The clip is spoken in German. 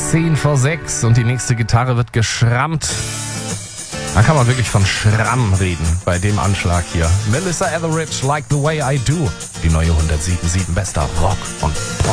10 vor 6 und die nächste Gitarre wird geschrammt. Da kann man wirklich von Schramm reden bei dem Anschlag hier. Melissa Etheridge, Like the Way I Do. Die neue 107.7 bester Rock und